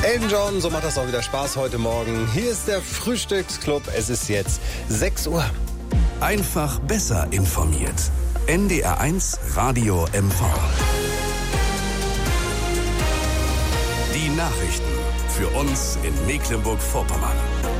Elton John, so macht das auch wieder Spaß heute Morgen. Hier ist der Frühstücksclub. Es ist jetzt 6 Uhr. Einfach besser informiert. NDR1 Radio MV. Die Nachrichten für uns in Mecklenburg-Vorpommern.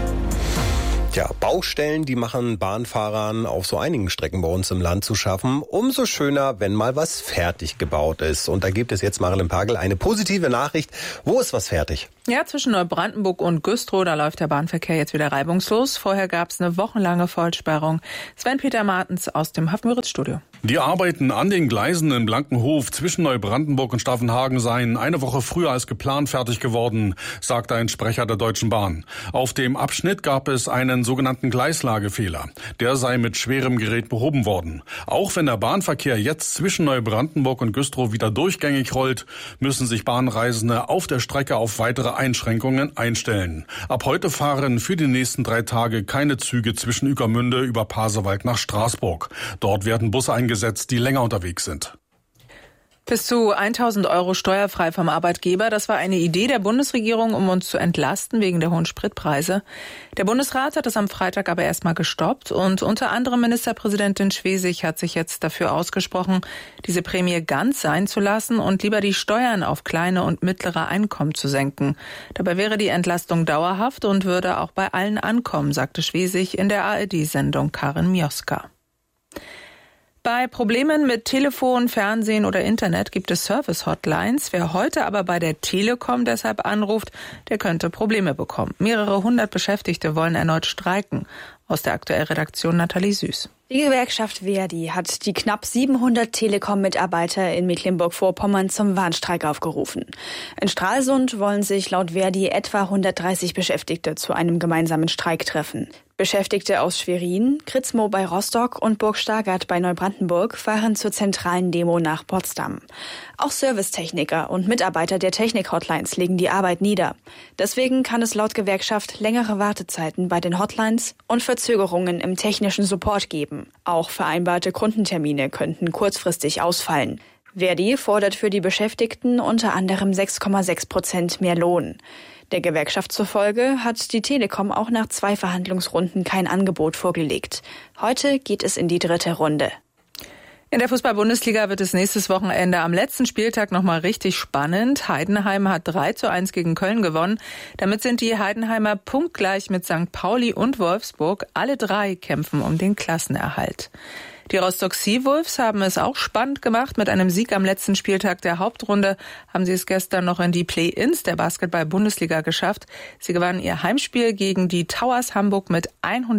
Tja, Baustellen, die machen Bahnfahrern auf so einigen Strecken bei uns im Land zu schaffen. Umso schöner, wenn mal was fertig gebaut ist. Und da gibt es jetzt, Marilyn Pagel, eine positive Nachricht. Wo ist was fertig? Ja, zwischen Neubrandenburg und Güstrow, da läuft der Bahnverkehr jetzt wieder reibungslos. Vorher gab es eine wochenlange Vollsperrung. Sven-Peter Martens aus dem Hafenmüritz-Studio. Die Arbeiten an den Gleisen in Blankenhof zwischen Neubrandenburg und Staffenhagen seien eine Woche früher als geplant fertig geworden, sagte ein Sprecher der Deutschen Bahn. Auf dem Abschnitt gab es einen sogenannten Gleislagefehler. Der sei mit schwerem Gerät behoben worden. Auch wenn der Bahnverkehr jetzt zwischen Neubrandenburg und Güstrow wieder durchgängig rollt, müssen sich Bahnreisende auf der Strecke auf weitere Einschränkungen einstellen. Ab heute fahren für die nächsten 3 Tage keine Züge zwischen Ueckermünde über Pasewalk nach Straßburg. Dort werden Busse eingesetzt, die länger unterwegs sind. Bis zu 1.000 € steuerfrei vom Arbeitgeber. Das war eine Idee der Bundesregierung, um uns zu entlasten wegen der hohen Spritpreise. Der Bundesrat hat es am Freitag aber erstmal gestoppt. Und unter anderem Ministerpräsidentin Schwesig hat sich jetzt dafür ausgesprochen, diese Prämie ganz sein zu lassen und lieber die Steuern auf kleine und mittlere Einkommen zu senken. Dabei wäre die Entlastung dauerhaft und würde auch bei allen ankommen, sagte Schwesig in der ARD-Sendung Karin Mioska. Bei Problemen mit Telefon, Fernsehen oder Internet gibt es Service-Hotlines. Wer heute aber bei der Telekom deshalb anruft, der könnte Probleme bekommen. Mehrere 100 Beschäftigte wollen erneut streiken. Aus der Aktuell-Redaktion Nathalie Süß. Die Gewerkschaft ver.di hat die knapp 700 Telekom-Mitarbeiter in Mecklenburg-Vorpommern zum Warnstreik aufgerufen. In Stralsund wollen sich laut ver.di etwa 130 Beschäftigte zu einem gemeinsamen Streik treffen. Beschäftigte aus Schwerin, Kritzmo bei Rostock und Burg Stargard bei Neubrandenburg fahren zur zentralen Demo nach Potsdam. Auch Servicetechniker und Mitarbeiter der Technik-Hotlines legen die Arbeit nieder. Deswegen kann es laut Gewerkschaft längere Wartezeiten bei den Hotlines und Verzögerungen im technischen Support geben. Auch vereinbarte Kundentermine könnten kurzfristig ausfallen. ver.di fordert für die Beschäftigten unter anderem 6,6% mehr Lohn. Der Gewerkschaft zufolge hat die Telekom auch nach 2 Verhandlungsrunden kein Angebot vorgelegt. Heute geht es in die 3. Runde. In der Fußball-Bundesliga wird es nächstes Wochenende am letzten Spieltag nochmal richtig spannend. Heidenheim hat 3:1 gegen Köln gewonnen. Damit sind die Heidenheimer punktgleich mit St. Pauli und Wolfsburg. Alle 3 kämpfen um den Klassenerhalt. Die Rostock Seawolves haben es auch spannend gemacht. Mit einem Sieg am letzten Spieltag der Hauptrunde haben sie es gestern noch in die Play-ins der Basketball-Bundesliga geschafft. Sie gewannen ihr Heimspiel gegen die Towers Hamburg mit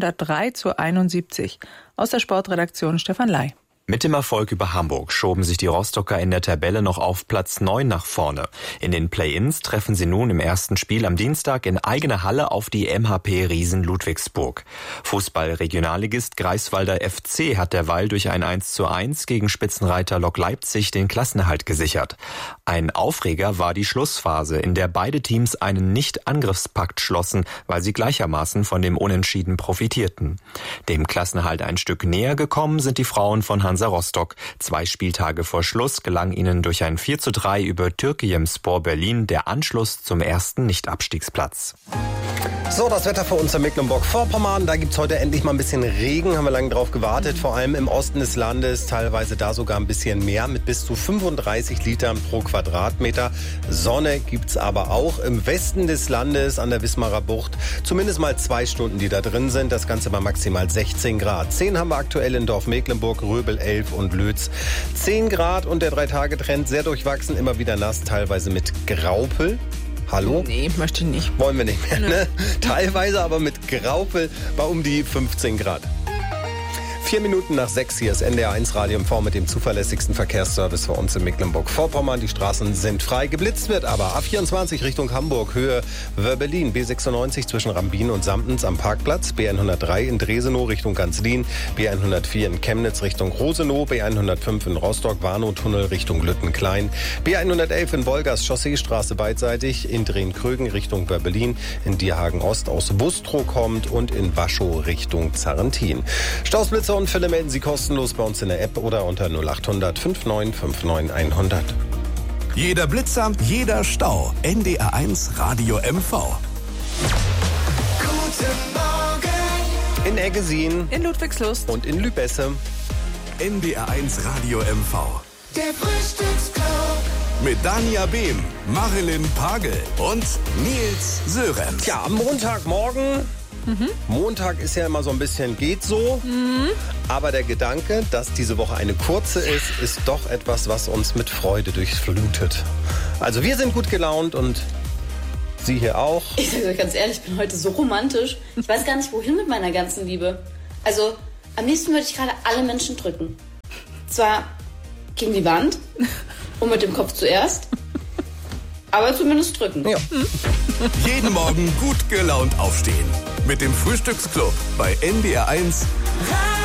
103:71. Aus der Sportredaktion Stefan Ley. Mit dem Erfolg über Hamburg schoben sich die Rostocker in der Tabelle noch auf Platz 9 nach vorne. In den Play-ins treffen sie nun im ersten Spiel am Dienstag in eigener Halle auf die MHP Riesen Ludwigsburg. Fußball-Regionalligist Greifswalder FC hat derweil durch ein 1:1 gegen Spitzenreiter Lok Leipzig den Klassenerhalt gesichert. Ein Aufreger war die Schlussphase, in der beide Teams einen Nicht-Angriffspakt schlossen, weil sie gleichermaßen von dem Unentschieden profitierten. Dem Klassenerhalt ein Stück näher gekommen sind die Frauen von Hansa Rostock. 2 Spieltage vor Schluss gelang ihnen durch ein 4:3 über Türkiyemspor Berlin der Anschluss zum ersten Nicht-Abstiegsplatz. So, das Wetter für uns in Mecklenburg-Vorpommern. Da gibt's heute endlich mal ein bisschen Regen, haben wir lange drauf gewartet. Vor allem im Osten des Landes, teilweise da sogar ein bisschen mehr mit bis zu 35 Litern pro Quadratmeter. Sonne gibt's aber auch im Westen des Landes an der Wismarer Bucht. Zumindest mal 2 Stunden, die da drin sind. Das Ganze bei maximal 16 Grad. 10 haben wir aktuell in Dorf Mecklenburg, Röbel 11 und Lötz 10 Grad. Und der 3-Tage-Trend sehr durchwachsen, immer wieder nass, teilweise mit Graupel. Hallo? Nee, möchte ich nicht. Wollen wir nicht mehr, ne? Teilweise aber mit Graupel bei um die 15 Grad. 4 Minuten nach 6 hier ist NDR1 Radio MV mit dem zuverlässigsten Verkehrsservice für uns in Mecklenburg-Vorpommern. Die Straßen sind frei. Geblitzt wird aber A24 Richtung Hamburg, Höhe Wörbelin, B96 zwischen Rambin und Samtens am Parkplatz, B103 in Dresenow Richtung Ganzlin, B104 in Chemnitz Richtung Rosenow, B105 in Rostock-Warnow-Tunnel Richtung Lüttenklein, B111 in Wolgast Chausseestraße beidseitig, in Drehn-Krögen Richtung Wörbelin, in Dierhagen-Ost aus Bustrow kommt und in Waschow Richtung Zarrentin. Stausblitzer und Fälle melden Sie kostenlos bei uns in der App oder unter 0800 5959 100. Jeder Blitzer, jeder Stau. NDR1 Radio MV. Guten Morgen. In Eggesin. In Ludwigslust. Und in Lübesse. NDR1 Radio MV. Der Frühstücksclub. Mit Dania Behm, Marilyn Pagel und Nils Sörenz. Tja, am Montagmorgen. Montag ist ja immer so ein bisschen geht so. Aber der Gedanke, dass diese Woche eine kurze ist doch etwas, was uns mit Freude durchflutet. Also wir sind gut gelaunt und Sie hier auch. Ich sage euch ganz ehrlich, ich bin heute so romantisch. Ich weiß gar nicht, wohin mit meiner ganzen Liebe. Also, am liebsten würde ich gerade alle Menschen drücken. Zwar gegen die Wand und mit dem Kopf zuerst, aber zumindest drücken. Ja. Jeden Morgen gut gelaunt aufstehen. Mit dem Frühstücksclub bei NDR1